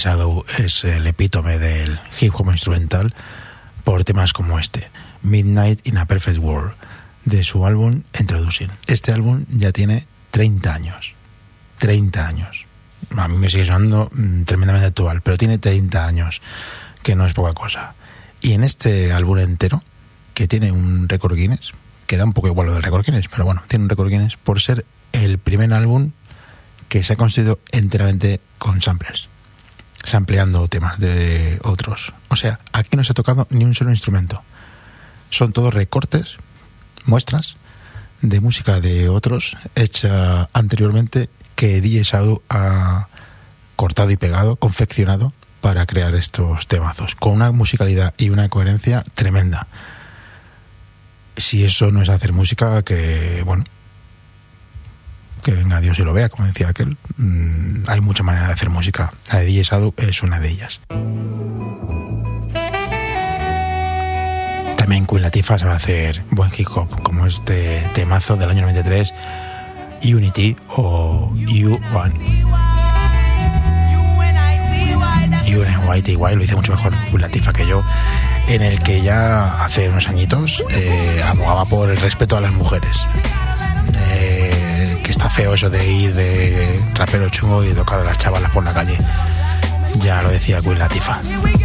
Shadow es el epítome del hip hop instrumental por temas como este, Midnight in a Perfect World, de su álbum Introducing. Este álbum ya tiene 30 años. 30 años. A mí me sigue sonando tremendamente actual, pero tiene 30 años, que no es poca cosa. Y en este álbum entero, que tiene un récord Guinness, que da un poco igual lo del récord Guinness, pero bueno, tiene un récord Guinness por ser el primer álbum que se ha construido enteramente con samplers, sampleando temas de otros. O sea, aquí no se ha tocado ni un solo instrumento. Son todos recortes, muestras de música de otros hecha anteriormente que DJ Shadow ha cortado y pegado, confeccionado para crear estos temazos, con una musicalidad y una coherencia tremenda. Si eso no es hacer música, que bueno, que venga Dios y lo vea, como decía aquel. Hay muchas maneras de hacer música. La de DJ Shadow es una de ellas. También Queen Latifah sabe hacer buen hip hop, como este temazo del año 93, Unity o U1. UNITY, lo hice mucho mejor Queen Latifah que yo, en el que ya hace unos añitos abogaba por el respeto a las mujeres. Que está feo eso de ir de rapero chungo y tocar a las chavalas por la calle. Ya lo decía Queen Latifah.